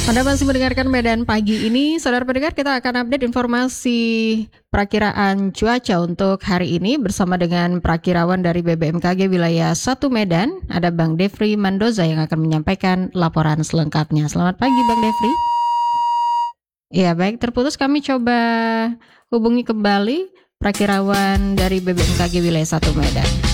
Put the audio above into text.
Anda masih mendengarkan Medan Pagi ini. Saudara pendengar, kita akan update informasi perakiraan cuaca untuk hari ini bersama dengan perakirawan dari BBMKG wilayah 1 Medan. Ada Bang Defri Mandoza yang akan menyampaikan laporan selengkapnya. Selamat pagi Bang Defri. Ya baik, terputus, kami coba hubungi kembali perakirawan dari BBMKG wilayah 1 Medan.